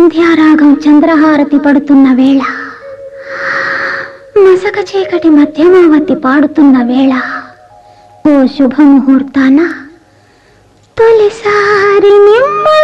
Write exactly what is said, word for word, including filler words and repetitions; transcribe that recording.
సంధ్యారాగం చంద్రహారతి పడుతున్న వేళ, మసక చీకటి మధ్యమావతి పాడుతున్న వేళ, ఓ శుభముహూర్తాన తొలిసారి నిమ్మ